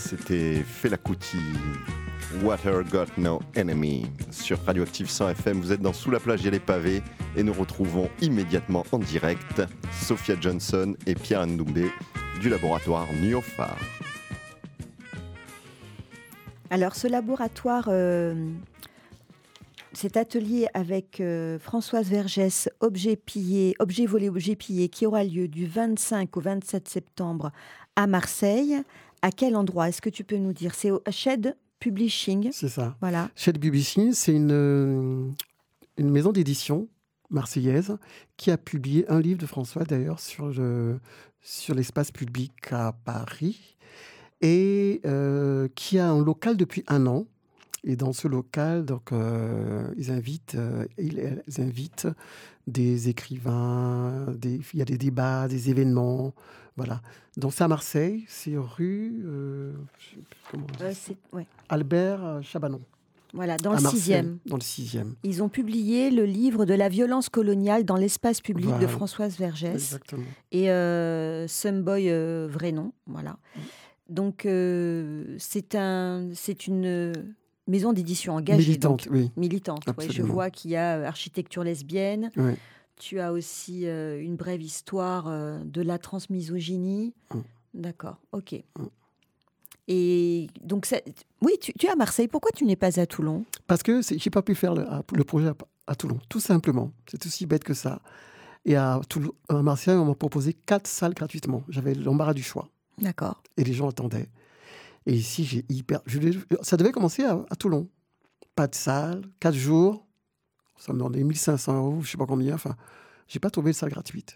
C'était Fela Kuti, Water Got No Enemy. Sur Radioactive 100 FM, vous êtes dans Sous la plage, il y a les pavés. Et nous retrouvons immédiatement en direct Sophia Johnson et Pierre Ndoumbé du laboratoire Niofa. Alors ce laboratoire, cet atelier avec Françoise Vergès, objet volé, objet pillé, qui aura lieu du 25 au 27 septembre à Marseille. À quel endroit? Est-ce que tu peux nous dire? C'est au Shed Publishing. C'est ça. Voilà. Shed Publishing, c'est une maison d'édition marseillaise qui a publié un livre de François, d'ailleurs, sur l'espace public à Paris, et qui a un local depuis 1 an. Et dans ce local, donc, ils invitent des écrivains, il y a des débats, des événements. Voilà. Donc c'est à Marseille, c'est rue Albert Chabanon. Voilà, dans le 6e. Dans le 6e. Ils ont publié le livre de la violence coloniale dans l'espace public de Françoise Vergès. Exactement. Et Someboy vrai nom, voilà. Donc c'est une maison d'édition engagée. Militante, donc, oui. Militante, ouais. Je vois qu'il y a architecture lesbienne. Oui. Tu as aussi une brève histoire de la transmisogynie. D'accord, ok. Et donc, oui, tu es à Marseille. Pourquoi tu n'es pas à Toulon? Parce que je n'ai pas pu faire le projet à Toulon, tout simplement. C'est aussi bête que ça. Et à Marseille, on m'a proposé 4 salles gratuitement. J'avais l'embarras du choix. D'accord. Et les gens attendaient. Et ici, ça devait commencer à Toulon. Pas de salle, 4 jours. Ça me donnait 1 500 €, je ne sais pas combien. Enfin, je n'ai pas trouvé de salle gratuite.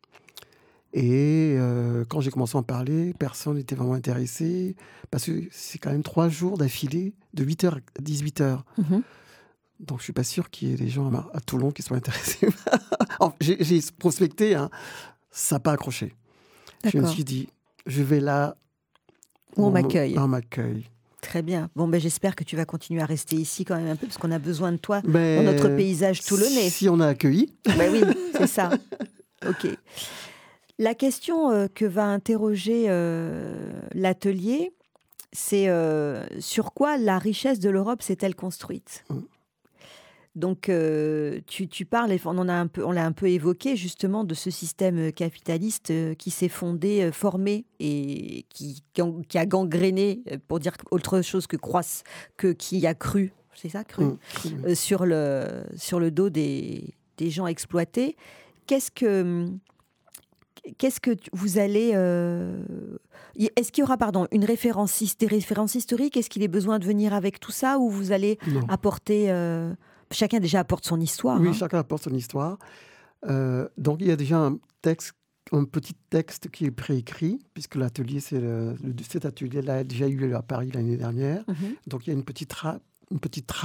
Et quand j'ai commencé à en parler, personne n'était vraiment intéressé. Parce que c'est quand même 3 jours d'affilée, de 8h à 18h. Donc, je ne suis pas sûr qu'il y ait des gens à Toulon qui soient intéressés. J'ai prospecté, hein, ça n'a pas accroché. D'accord. Je me suis dit, je vais là où on m'accueille. On m'accueille. Très bien. Bon, j'espère que tu vas continuer à rester ici quand même un peu, parce qu'on a besoin de toi dans notre paysage toulonnais. Si on a accueilli. Oui, c'est ça. Ok. La question que va interroger l'atelier, c'est sur quoi la richesse de l'Europe s'est-elle construite? Donc, tu parles, on l'a un peu évoqué justement, de ce système capitaliste qui s'est formé et qui a gangréné, pour dire autre chose qui a cru, c'est ça, sur le dos des gens exploités. Qu'est-ce que vous allez... Est-ce qu'il y aura, des références historiques? Est-ce qu'il est besoin de venir avec tout ça, ou vous allez apporter... Chacun déjà apporte son histoire. Oui, chacun apporte son histoire. Donc, il y a déjà un petit texte qui est préécrit, puisque l'atelier, cet atelier-là a déjà eu lieu à Paris l'année dernière. Donc, il y a une petite trace